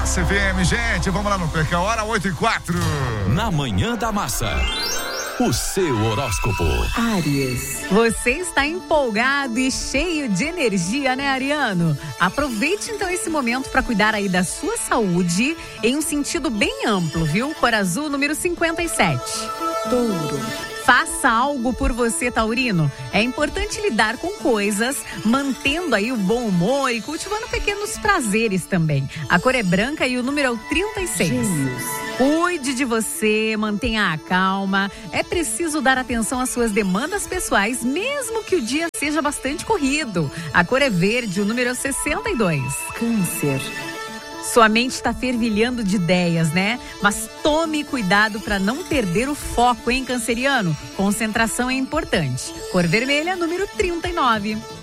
Massa FM, gente, vamos lá no Perca a Hora, 8h04. Na Manhã da Massa, o seu horóscopo. Áries. Você está empolgado e cheio de energia, né, Ariano? Aproveite então esse momento para cuidar aí da sua saúde em um sentido bem amplo, viu? Cor azul, número 57. Touro. Faça algo por você, taurino. É importante lidar com coisas, mantendo aí o bom humor e cultivando pequenos prazeres também. A cor é branca e o número é o 36. Gêmeos. Cuide de você, mantenha a calma. É preciso dar atenção às suas demandas pessoais, mesmo que o dia seja bastante corrido. A cor é verde, o número é o 62. Câncer. Sua mente está fervilhando de ideias, né? Mas tome cuidado para não perder o foco, hein, canceriano? Concentração é importante. Cor vermelha, número 39.